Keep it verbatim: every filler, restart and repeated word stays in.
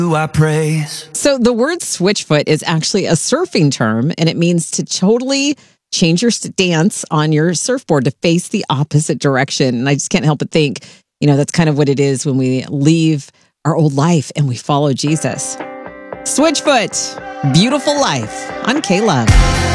who I praise. So the word switchfoot is actually a surfing term, and it means to totally change your stance on your surfboard to face the opposite direction. And I just can't help but think, you know, that's kind of what it is when we leave our old life and we follow Jesus. Switchfoot, beautiful life on K-Love.